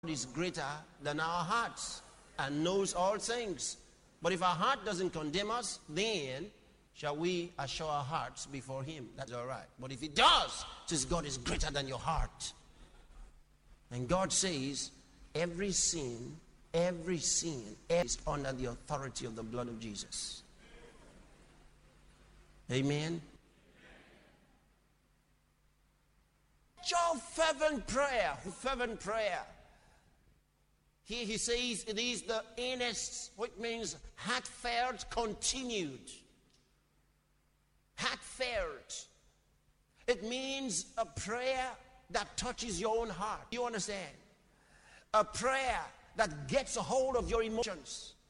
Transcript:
is greater than our hearts and knows all things. But if our heart doesn't condemn us, then shall we assure our hearts before him. That's all right. But if it does, says God is greater than your heart. And God says every sin is under the authority of the blood of Jesus. Amen. Your fervent prayer. Here he says it is the earnest, which means heartfelt, continued. Heartfelt. It means a prayer that touches your own heart. You understand? A prayer that gets a hold of your emotions.